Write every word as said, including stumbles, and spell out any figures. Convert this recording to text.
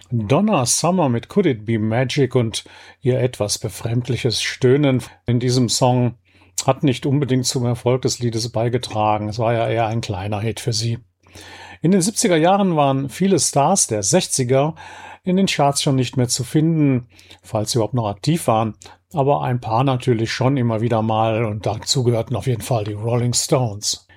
Donna Summer mit Could It Be Magic und ihr etwas befremdliches Stöhnen in diesem Song hat nicht unbedingt zum Erfolg des Liedes beigetragen. Es war ja eher ein kleiner Hit für sie. In den siebziger Jahren waren viele Stars der sechziger in den Charts schon nicht mehr zu finden, falls sie überhaupt noch aktiv waren. Aber ein paar natürlich schon immer wieder mal und dazu gehörten auf jeden Fall die Rolling Stones.